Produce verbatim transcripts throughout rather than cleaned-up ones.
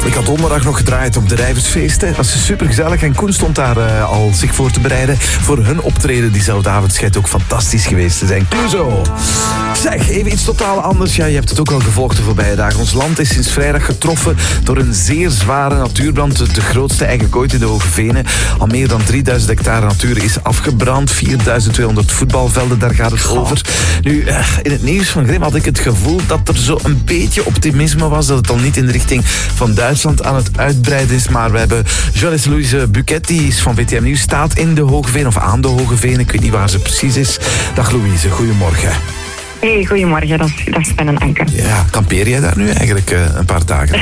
Ik had donderdag nog gedraaid op de Rijversfeesten. Dat was super gezellig en Koen stond daar uh, al zich voor te bereiden voor hun optreden. Diezelfde avond schijnt ook fantastisch geweest te zijn. Cluzo. Zeg, even iets totaal anders. Ja, je hebt het ook al gevolgd de voorbije dagen. Ons land is sinds vrijdag getroffen door een zeer zware natuurbrand. De grootste eigenlijk ooit in de Hoge Venen. Al meer dan drieduizend hectare natuur is afgebrand. vierduizend tweehonderd voetbalvelden, daar gaat het over. Nu, in het nieuws van Grim had ik het gevoel dat er zo een beetje optimisme was. Dat het al niet in de richting van Duitsland aan het uitbreiden is. Maar we hebben journalist Louise Buquet, die is van V T M Nieuws, staat in de Hoge Venen, of aan de Hoge Venen. Ik weet niet waar ze precies is. Dag Louise, goedemorgen. Hey, goedemorgen. Dat is, dat is Ben en Anke. Ja, kampeer jij daar nu eigenlijk uh, een paar dagen?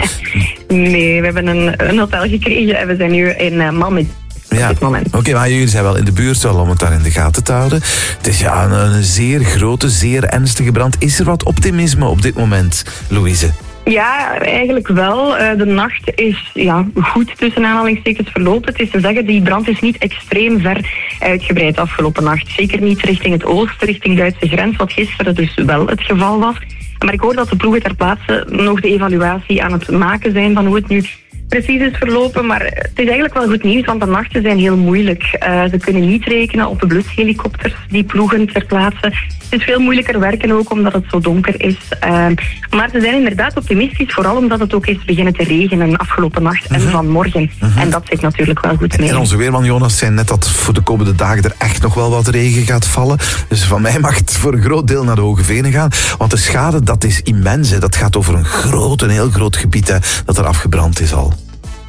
Nee, we hebben een, een hotel gekregen en we zijn nu in uh, Malmö. Ja, oké, okay, maar jullie zijn wel in de buurt wel om het daar in de gaten te houden. Het is ja een, een zeer grote, zeer ernstige brand. Is er wat optimisme op dit moment, Louise? Ja, eigenlijk wel. De nacht is ja, goed tussen aanhalingstekens verlopen. Het is te zeggen, die brand is niet extreem ver uitgebreid afgelopen nacht. Zeker niet richting het oosten, richting de Duitse grens, wat gisteren dus wel het geval was. Maar ik hoor dat de ploegen ter plaatse nog de evaluatie aan het maken zijn van hoe het nu precies is verlopen. Maar het is eigenlijk wel goed nieuws, want de nachten zijn heel moeilijk. Uh, ze kunnen niet rekenen op de blushelikopters die ploegen ter plaatse. Het is veel moeilijker werken ook omdat het zo donker is. Uh, maar ze zijn inderdaad optimistisch, vooral omdat het ook is beginnen te regenen afgelopen nacht en uh-huh. vanmorgen. Uh-huh. En dat zit natuurlijk wel goed mee. En onze weerman Jonas zei net dat voor de komende dagen er echt nog wel wat regen gaat vallen. Dus van mij mag het voor een groot deel naar de Hoge Venen gaan. Want de schade, dat is immens. Hè. Dat gaat over een groot, een heel groot gebied hè, dat er afgebrand is al.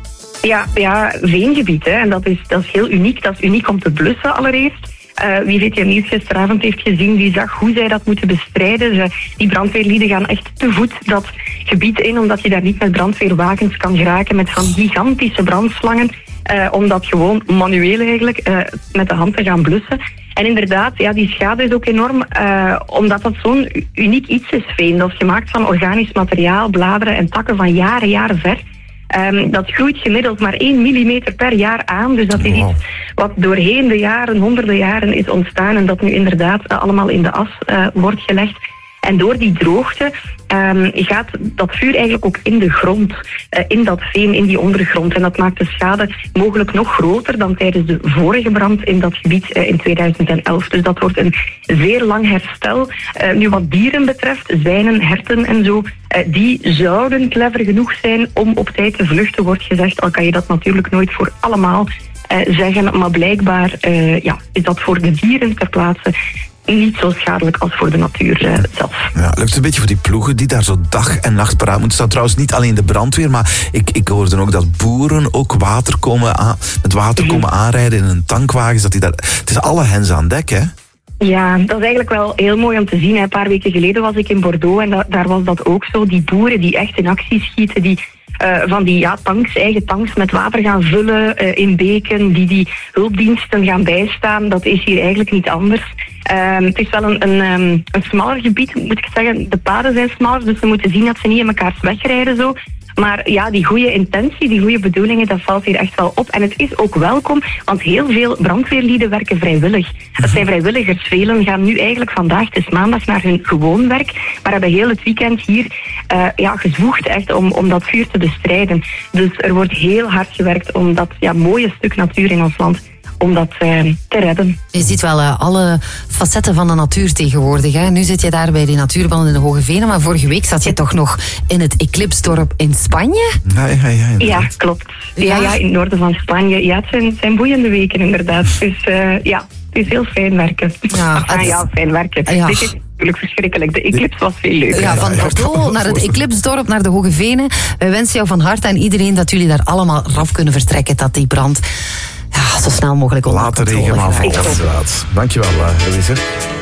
Ja, ja, veengebied. Hè. En dat is, dat is heel uniek. Dat is uniek om te blussen allereerst. Uh, wie V T M Nieuws gisteravond heeft gezien, die zag hoe zij dat moeten bestrijden. Ze, die brandweerlieden gaan echt te voet dat gebied in, omdat je daar niet met brandweerwagens kan geraken met van gigantische brandslangen. Uh, om dat gewoon manueel eigenlijk uh, met de hand te gaan blussen. En inderdaad, ja, die schade is ook enorm, uh, omdat dat zo'n uniek iets is, veen. Dat is gemaakt van organisch materiaal, bladeren en takken van jaren, jaren ver. Um, dat groeit gemiddeld maar één millimeter per jaar aan. Dus dat is wow. iets wat doorheen de jaren, honderden jaren is ontstaan en dat nu inderdaad uh, allemaal in de as uh, wordt gelegd. En door die droogte um, gaat dat vuur eigenlijk ook in de grond, uh, in dat veen, in die ondergrond. En dat maakt de schade mogelijk nog groter dan tijdens de vorige brand in dat gebied uh, in tweeduizend elf. Dus dat wordt een zeer lang herstel. Uh, nu wat dieren betreft, zwijnen, herten en zo, uh, die zouden clever genoeg zijn om op tijd te vluchten, wordt gezegd. Al kan je dat natuurlijk nooit voor allemaal uh, zeggen. Maar blijkbaar uh, ja, is dat voor de dieren ter plaatse niet zo schadelijk als voor de natuur uh, zelf. Ja, lukt het een beetje voor die ploegen die daar zo dag en nacht paraat moeten staan. Trouwens niet alleen de brandweer, maar ik, ik hoorde ook dat boeren ook water komen aan, met water mm-hmm. komen aanrijden in een tankwagens. Dat die daar, het is alle hens aan dek, hè? Ja, dat is eigenlijk wel heel mooi om te zien. Een paar weken geleden was ik in Bordeaux en da- daar was dat ook zo. Die boeren die echt in actie schieten, die uh, van die ja, tanks, eigen tanks met water gaan vullen uh, in beken, die die hulpdiensten gaan bijstaan, dat is hier eigenlijk niet anders. Um, het is wel een, een, um, een smaller gebied, moet ik zeggen. De paden zijn smaller, dus we moeten zien dat ze niet in mekaars weg rijden zo. Maar ja, die goede intentie, die goede bedoelingen, dat valt hier echt wel op. En het is ook welkom, want heel veel brandweerlieden werken vrijwillig. Dat zijn vrijwilligers. Velen gaan nu eigenlijk vandaag, het is maandag, naar hun gewoon werk, maar hebben heel het weekend hier uh, ja, gezwoegd echt om, om dat vuur te bestrijden. Dus er wordt heel hard gewerkt om dat ja, mooie stuk natuur in ons land om dat uh, te redden. Je ziet wel uh, alle facetten van de natuur tegenwoordig. Hè? Nu zit je daar bij die natuurbanden in de Hoge Venen, maar vorige week zat je toch nog in het Eclipse-dorp in Spanje? Ja, ja, ja, ja klopt. Ja? Ja, ja, in het noorden van Spanje. Ja, het zijn, het zijn boeiende weken inderdaad. Dus uh, ja, het is heel fijn werken. Ja, ah, ja fijn werken. Ja. Dit is natuurlijk verschrikkelijk. De Eclipse was veel leuker. Ja, van Bordeaux naar het Eclipse-dorp, naar de Hoge Venen. Wij wensen jou van harte en iedereen dat jullie daar allemaal raf kunnen vertrekken, dat die brand ja, zo snel mogelijk onder controle geraakt. Later regen maar valt, inderdaad. Dankjewel, uh, Louise.